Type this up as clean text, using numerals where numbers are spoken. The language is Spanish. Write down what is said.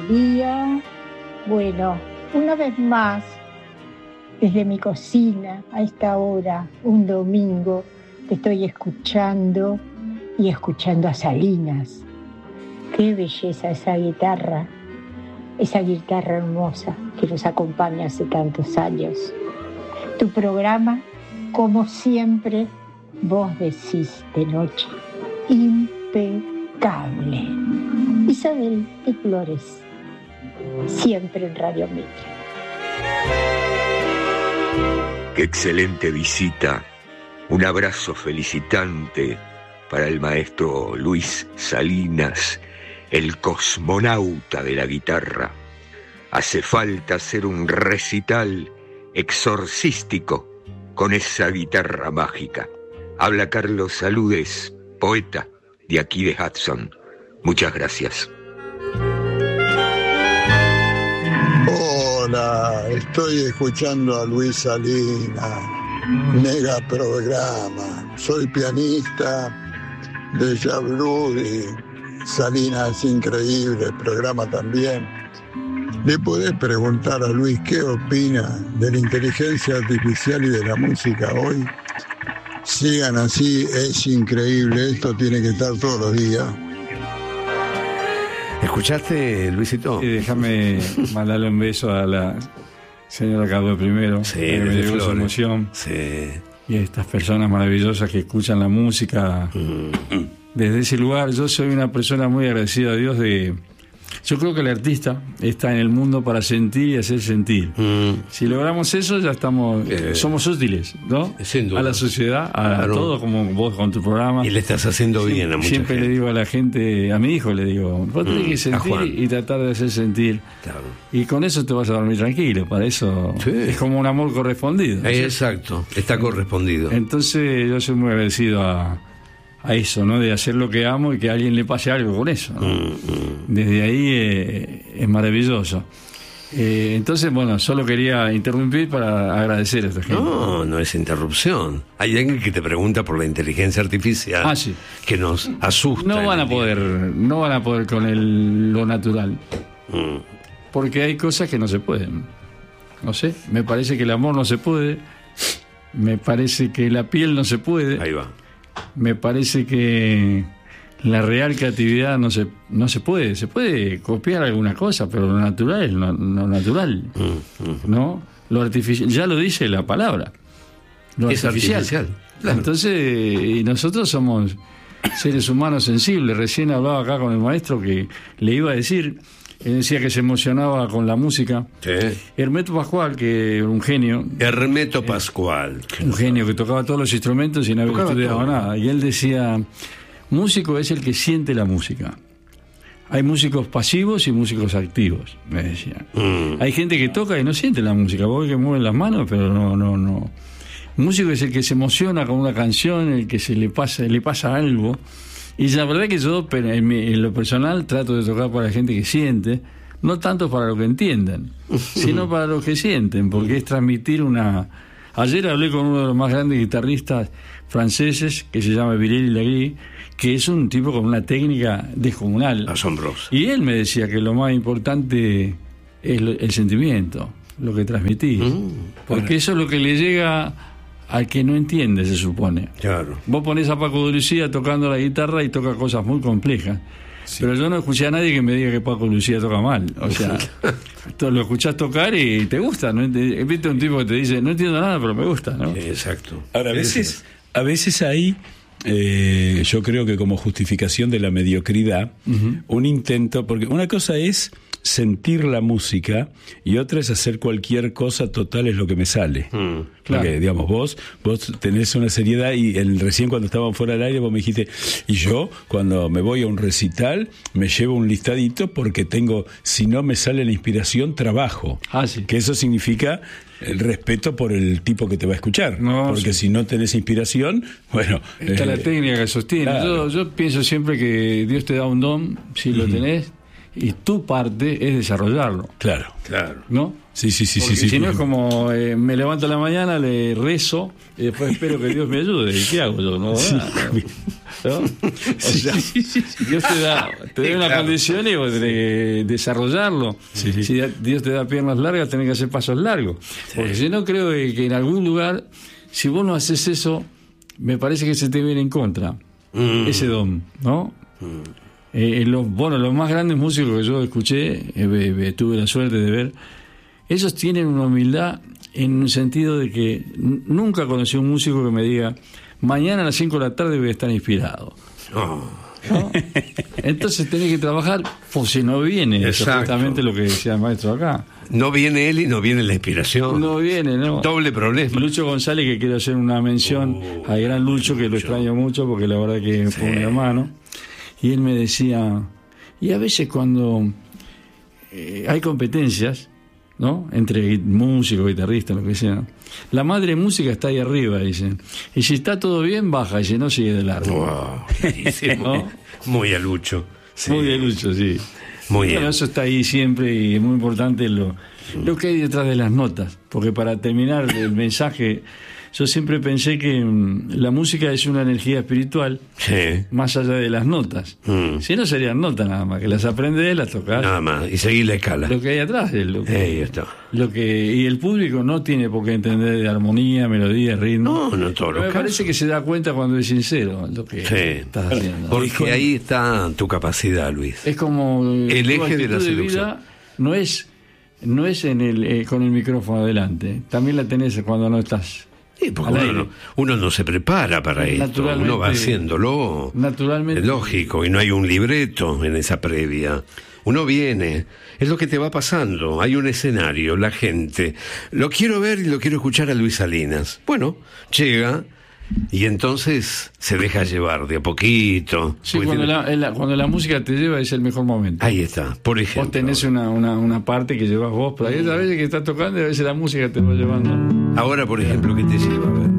buen día. Bueno, una vez más, desde mi cocina, a esta hora, un domingo, te estoy escuchando y escuchando a Salinas. Qué belleza esa guitarra hermosa que nos acompaña hace tantos años. Tu programa, como siempre, vos decís de noche, impecable. Isabel de Flores, siempre en Radio Mitre. Qué excelente visita. Un abrazo felicitante para el maestro Luis Salinas, el cosmonauta de la guitarra. Hace falta hacer un recital exorcístico con esa guitarra mágica. Habla Carlos Saludes, poeta de aquí de Hudson. Muchas gracias. Hola, estoy escuchando a Luis Salinas, mega programa. Soy pianista de jazz blues y Salinas es increíble, el programa también. ¿Le podés preguntar a Luis qué opina de la inteligencia artificial y de la música hoy? Sigan así, es increíble, esto tiene que estar todos los días. ¿Escuchaste, Luisito? Sí, déjame mandarle un beso a la señora Carlos primero, sí, que me dio su emoción. Sí. Y a estas personas maravillosas que escuchan la música desde ese lugar. Yo soy una persona muy agradecida a Dios yo creo que el artista está en el mundo para sentir y hacer sentir. Si logramos eso, ya somos útiles, ¿no? Sin duda. A la sociedad, a todo, como vos con tu programa. Y le estás haciendo bien a mucha Siempre gente. le digo a la gente, a mi hijo le digo, vos tenés que sentir y tratar de hacer sentir. Claro. Y con eso te vas a dormir tranquilo. Para eso es como un amor correspondido, ¿no? Exacto, está correspondido. Entonces yo soy muy agradecido a eso, ¿no? De hacer lo que amo y que a alguien le pase algo con eso, ¿no? Desde ahí es maravilloso. Entonces, bueno, solo quería interrumpir para agradecer a esta gente. No es interrupción. Hay alguien que te pregunta por la inteligencia artificial sí. que nos asusta. No van a poder con lo natural. Porque hay cosas que no se pueden. No sé, me parece que el amor no se puede. Me parece que la piel no se puede. Ahí va. Me parece que la real creatividad no se puede. Se puede copiar alguna cosa, pero lo natural es lo natural. ¿No? Lo artificial, ya lo dice la palabra. Lo es artificial. Claro. Entonces, y nosotros somos seres humanos sensibles. Recién hablaba acá con el maestro que le iba a decir, él decía que se emocionaba con la música. Sí. Hermeto Pascual, que era un genio. Hermeto Pascual. Un genio que tocaba todos los instrumentos y no había estudiado nada. Y él decía, músico es el que siente la música. Hay músicos pasivos y músicos activos, me decía. Hay gente que toca y no siente la música. Vos ves que mueven las manos, pero no. Músico es el que se emociona con una canción, el que le pasa algo. Y la verdad que yo, en lo personal, trato de tocar para la gente que siente, no tanto para lo que entiendan, sino para lo que sienten, porque es transmitir una... Ayer hablé con uno de los más grandes guitarristas franceses, que se llama Viréli Lagui, que es un tipo con una técnica descomunal. Asombrosa. Y él me decía que lo más importante es el sentimiento, lo que transmitís. Porque eso es lo que le llega al que no entiende, se supone. Claro. Vos ponés a Paco de Lucía tocando la guitarra y toca cosas muy complejas. Sí. Pero yo no escuché a nadie que me diga que Paco de Lucía toca mal. O sea, lo escuchás tocar y te gusta, ¿no? Viste un tipo que te dice, no entiendo nada, pero me gusta, ¿no? Exacto. Ahora, a veces hay, yo creo que como justificación de la mediocridad, un intento, porque una cosa es sentir la música y otra es hacer cualquier cosa, total es lo que me sale. Claro. Porque, digamos, vos tenés una seriedad y recién cuando estábamos fuera del aire vos me dijiste, y yo cuando me voy a un recital me llevo un listadito porque si no me sale la inspiración, trabajo. Sí. Que eso significa el respeto por el tipo que te va a escuchar. Porque si no tenés inspiración, bueno... Está la técnica que sostiene. Claro. Yo pienso siempre que Dios te da un don, si lo tenés, y tu parte es desarrollarlo. Claro. ¿No? Sí. Porque si no es como me levanto a la mañana, le rezo y después espero que Dios me ayude. ¿Y qué hago yo? No, ¿no? Dios te da una condición y vos tenés que desarrollarlo. Si Dios te da piernas largas, tenés que hacer pasos largos. Porque si no, creo que en algún lugar, si vos no haces eso, me parece que se te viene en contra ese don, ¿no? Los más grandes músicos que yo escuché, tuve la suerte de ver, ellos tienen una humildad en un sentido de que nunca conocí a un músico que me diga, mañana a las 5 de la tarde voy a estar inspirado. ¿No? Entonces tenés que trabajar, pues si no viene. Eso es exactamente lo que decía el maestro acá. No viene él y no viene la inspiración. No viene, ¿no? Doble problema. Lucho González, que quiero hacer una mención al gran Lucho, que lo extraño mucho porque la verdad que fue un hermano. Y él me decía, y a veces cuando hay competencias, ¿no? Entre músicos, guitarristas, lo que sea, la madre música está ahí arriba, dicen, y si está todo bien, baja, y si no, sigue de largo. Wow, ¿no? Muy a Lucho. Sí. Muy a Lucho, sí. Muy bien. Bueno, eso está ahí siempre y es muy importante lo que hay detrás de las notas, porque para terminar el mensaje, yo siempre pensé que la música es una energía espiritual, más allá de las notas. Si no, serían notas nada más, que las aprendes, las tocas. Nada más, y seguir la escala. Lo que hay atrás es lo que... Ahí está. Y el público no tiene por qué entender de armonía, melodía, ritmo. No en todos los casos. Me parece que se da cuenta cuando es sincero lo que estás haciendo. Porque ahí está tu capacidad, Luis. Es como... el eje de la seducción. Vida no es con el micrófono adelante. También la tenés cuando no estás... Sí, porque uno no se prepara para esto, uno va haciéndolo naturalmente, es lógico, y no hay un libreto en esa previa. Uno viene, es lo que te va pasando, hay un escenario, la gente, lo quiero ver y lo quiero escuchar a Luis Salinas. Bueno, llega y entonces se deja llevar de a poquito. Sí, cuando la música te lleva es el mejor momento. Ahí está, por ejemplo. Vos tenés una parte que llevas vos, pero hay a veces que estás tocando y a veces la música te va llevando. Ahora, por ejemplo, ¿qué te lleva? A ver.